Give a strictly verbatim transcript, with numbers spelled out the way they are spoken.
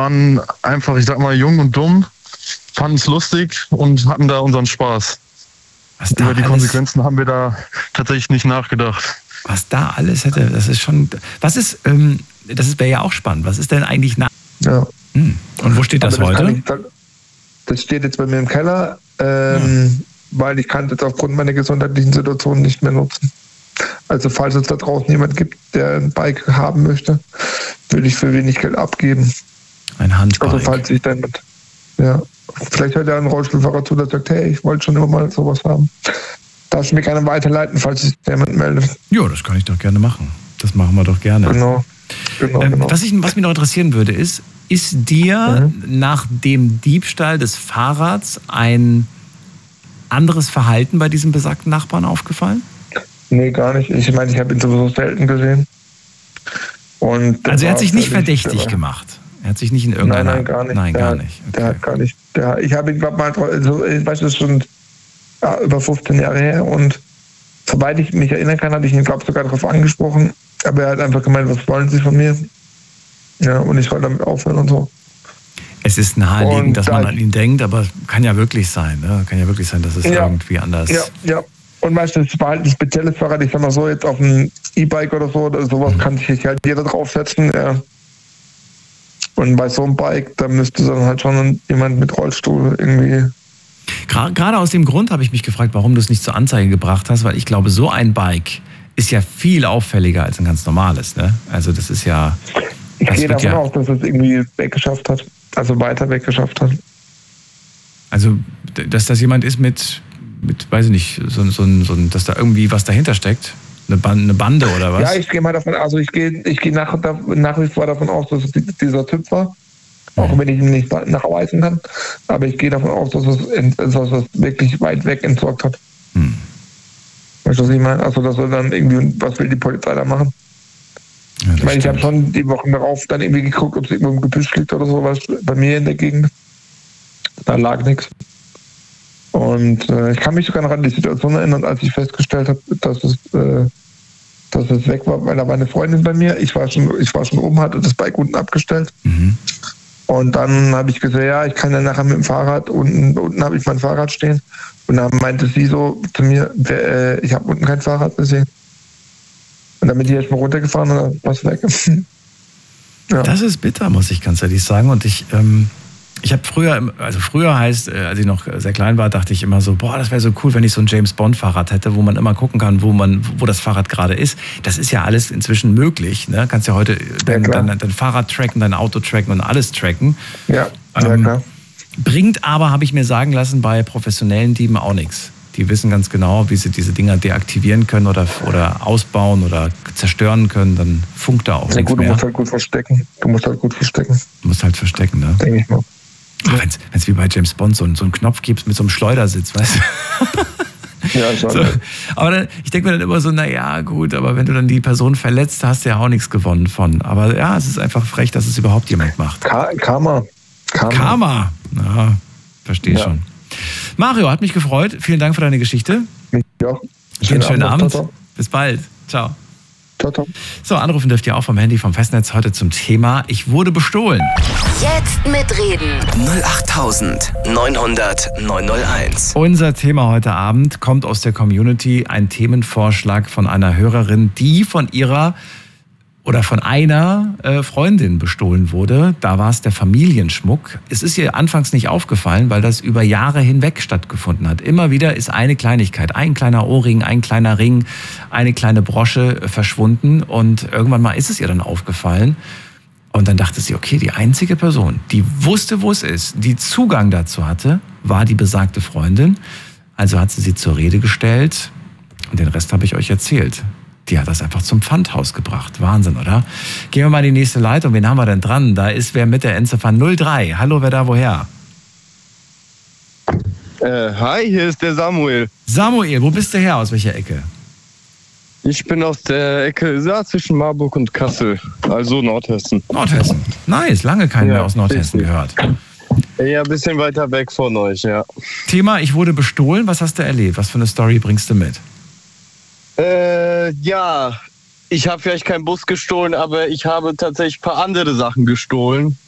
waren einfach, ich sag mal, jung und dumm, fanden es lustig und hatten da unseren Spaß. Was da Über die alles, Konsequenzen haben wir da tatsächlich nicht nachgedacht. Was da alles hätte, das ist schon, was ist, ähm, das wäre ja auch spannend, was ist denn eigentlich nach... Ja. Hm. Und wo steht das, das heute? Ich, das steht jetzt bei mir im Keller, ähm, ja. weil ich kann es jetzt aufgrund meiner gesundheitlichen Situation nicht mehr nutzen. Also falls es da draußen jemand gibt, der ein Bike haben möchte, würde ich für wenig Geld abgeben. Ein Handbike. Also falls ich dann mit, ja, vielleicht hört ja ein Rollstuhlfahrer zu, der sagt, hey, ich wollte schon immer mal sowas haben. Darfst du mir gerne weiterleiten, falls sich jemand meldet? Ja, das kann ich doch gerne machen. Das machen wir doch gerne. Genau. genau, ähm, genau. Was, ich, was mich noch interessieren würde, ist, ist dir mhm. nach dem Diebstahl des Fahrrads ein anderes Verhalten bei diesem besagten Nachbarn aufgefallen? Nee, gar nicht. Ich meine, ich habe ihn sowieso selten gesehen. Und also er hat sich nicht verdächtig der, gemacht? Er hat sich nicht in irgendeiner... Nein, nein, gar nicht. Nein, der, gar nicht. Okay. Der hat gar nicht. Der, ich habe ihn, glaube mal, also, ich weiß, das ist schon ja, über fünfzehn Jahre her und soweit ich mich erinnern kann, habe ich ihn, glaube ich, sogar darauf angesprochen. Aber er hat einfach gemeint, was wollen Sie von mir? Ja, und ich soll damit aufhören und so. Es ist naheliegend, und dass man an ihn denkt, aber kann ja wirklich sein. Ne? Kann ja wirklich sein, dass es ja, irgendwie anders... Ja, ja. Und weißt du, das war halt ein spezielles Fahrrad, ich sag mal so, jetzt auf ein E-Bike oder so, oder sowas mhm. kann sich halt jeder draufsetzen. Ja. Und bei so einem Bike, da müsste dann halt schon jemand mit Rollstuhl irgendwie... Gerade aus dem Grund habe ich mich gefragt, warum du es nicht zur Anzeige gebracht hast, weil ich glaube, so ein Bike ist ja viel auffälliger als ein ganz normales. Ne? Also das ist ja... Ich gehe davon ja, aus, dass es irgendwie weggeschafft hat, also weiter weggeschafft hat. Also, dass das jemand ist mit... mit, weiß ich nicht, so, so, so, dass da irgendwie was dahinter steckt? Eine Bande, eine Bande oder was? Ja, ich gehe mal davon, also ich gehe ich gehe nach, nach wie vor davon aus, dass es dieser Typ war. Auch wenn ich ihn nicht nachweisen kann. Aber ich gehe davon aus, dass es, dass es wirklich weit weg entsorgt hat. Hm. Weißt du, was ich meine? Also, dass er dann irgendwie, was will die Polizei da machen? Ja, ich meine, ich habe schon die Wochen darauf dann irgendwie geguckt, ob es irgendwo im Gebüsch liegt oder so, was bei mir in der Gegend. Da lag nichts. Und äh, ich kann mich sogar noch an die Situation erinnern, als ich festgestellt habe, dass es, äh, dass es weg war, weil da war eine Freundin bei mir. Ich war schon, ich war schon oben, hatte das Bike unten abgestellt. Mhm. Und dann habe ich gesagt, ja, ich kann ja nachher mit dem Fahrrad, unten, unten habe ich mein Fahrrad stehen. Und dann meinte sie so zu mir, äh, ich habe unten kein Fahrrad gesehen. Und dann bin ich erst mal runtergefahren und dann war es weg. Ja. Das ist bitter, muss ich ganz ehrlich sagen. Und ich, ähm, ich habe früher, also früher heißt, als ich noch sehr klein war, dachte ich immer so, boah, das wäre so cool, wenn ich so ein James-Bond-Fahrrad hätte, wo man immer gucken kann, wo man, wo das Fahrrad gerade ist. Das ist ja alles inzwischen möglich. Ne? Kannst ja heute dein, ja, dein, dein Fahrrad tracken, dein Auto tracken und alles tracken. Ja, ähm, ja klar. Bringt aber, habe ich mir sagen lassen, bei professionellen Dieben auch nichts. Die wissen ganz genau, wie sie diese Dinger deaktivieren können oder, oder ausbauen oder zerstören können. Dann funkt da auch ja, nichts gut, mehr. Du musst halt gut verstecken. Du musst halt gut verstecken. Du musst halt verstecken, ne? Denke ich mal. Wenn es wie bei James Bond so, so einen Knopf gibt mit so einem Schleudersitz, weißt du? Ja, schon. So. Aber dann, ich denke mir dann immer so, naja, gut, aber wenn du dann die Person verletzt, hast du ja auch nichts gewonnen von. Aber ja, es ist einfach frech, dass es überhaupt jemand macht. Ka- Karma. Karma. Karma. Ja, verstehe ja. schon. Mario, hat mich gefreut. Vielen Dank für deine Geschichte. Ja. Schönen, schönen Abend. Abend. Ciao, ciao. Bis bald. Ciao. Ciao, ciao. So, anrufen dürft ihr auch vom Handy, vom Festnetz heute zum Thema Ich wurde bestohlen. Jetzt mitreden. null acht neun null null neun null eins. Unser Thema heute Abend kommt aus der Community. Ein Themenvorschlag von einer Hörerin, die von ihrer oder von einer äh, Freundin bestohlen wurde. Da war es der Familienschmuck. Es ist ihr anfangs nicht aufgefallen, weil das über Jahre hinweg stattgefunden hat. Immer wieder ist eine Kleinigkeit, ein kleiner Ohrring, ein kleiner Ring, eine kleine Brosche verschwunden und irgendwann mal ist es ihr dann aufgefallen. Und dann dachte sie, okay, die einzige Person, die wusste, wo es ist, die Zugang dazu hatte, war die besagte Freundin. Also hat sie sie zur Rede gestellt und den Rest habe ich euch erzählt. Die hat das einfach zum Pfandhaus gebracht. Wahnsinn, oder? Gehen wir mal in die nächste Leitung. Wen haben wir denn dran? Da ist wer mit der Endziffer null drei. Hallo, wer da woher? Äh, hi, hier ist der Samuel. Samuel, wo bist du her? Aus welcher Ecke? Ich bin aus der Ecke ja, zwischen Marburg und Kassel, also Nordhessen. Nordhessen. Nice, lange keinen ja, mehr aus Nordhessen gehört. Ja, ein bisschen weiter weg von euch, ja. Thema, ich wurde bestohlen. Was hast du erlebt? Was für eine Story bringst du mit? Äh, ja, ich habe vielleicht keinen Bus gestohlen, aber ich habe tatsächlich ein paar andere Sachen gestohlen.